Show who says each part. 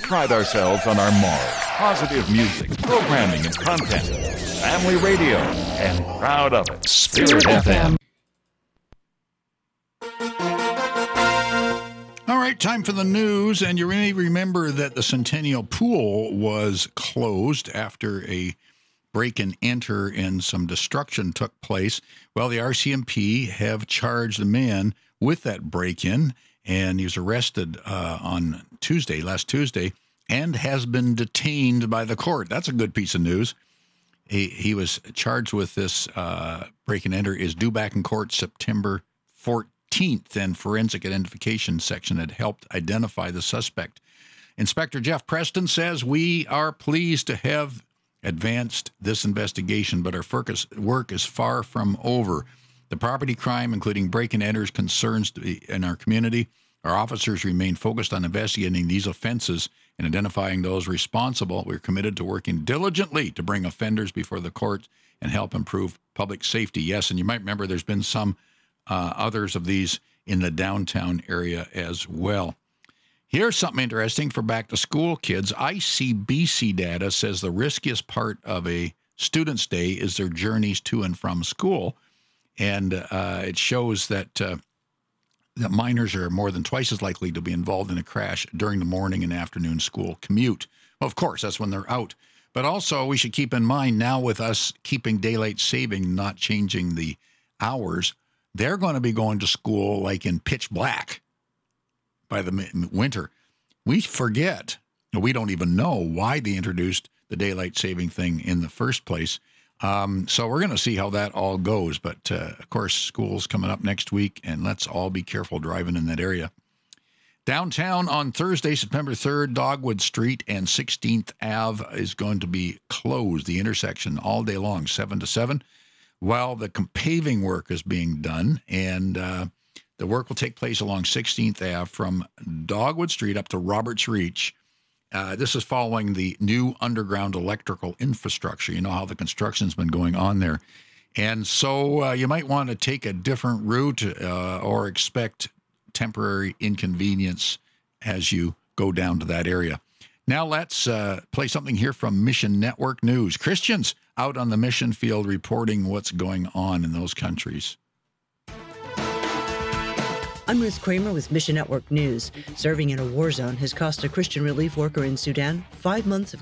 Speaker 1: pride ourselves on our morals, positive music, programming, and content. Family radio, and proud of it. Spirit FM.
Speaker 2: All right, time for the news. And you may remember that the Centennial Pool was closed after a break and enter and some destruction took place. Well, the RCMP have charged the man with that break-in, and he was arrested on last Tuesday, and has been detained by the court. That's a good piece of news. He was charged with this break and enter, is due back in court September 14th, and forensic identification section had helped identify the suspect. Inspector Jeff Preston says, "We are pleased to have advanced this investigation, but our work is far from over. The property crime, including break-and-enters, concerns in our community. Our officers remain focused on investigating these offenses and identifying those responsible. We're committed to working diligently to bring offenders before the court and help improve public safety." Yes, and you might remember there's been some others of these in the downtown area as well. Here's something interesting for back-to-school kids. ICBC data says the riskiest part of a student's day is their journeys to and from school. And it shows that minors are more than twice as likely to be involved in a crash during the morning and afternoon school commute. Well, of course, that's when they're out. But also, we should keep in mind now with us keeping daylight saving, not changing the hours, they're going to be going to school like in pitch black by the winter. We forget, we don't even know why they introduced the daylight saving thing in the first place. So we're going to see how that all goes. But, of course, school's coming up next week, and let's all be careful driving in that area. Downtown on Thursday, September 3rd, Dogwood Street and 16th Ave is going to be closed, the intersection, all day long, 7 to 7, while the paving work is being done. And the work will take place along 16th Ave from Dogwood Street up to Roberts Reach. This is following the new underground electrical infrastructure. You know how the construction's been going on there. And so you might want to take a different route or expect temporary inconvenience as you go down to that area. Now let's play something here from Mission Network News. Christians out on the mission field reporting what's going on in those countries.
Speaker 3: I'm Ruth Kramer with Mission Network News. Serving in a war zone has cost a Christian relief worker in Sudan 5 months of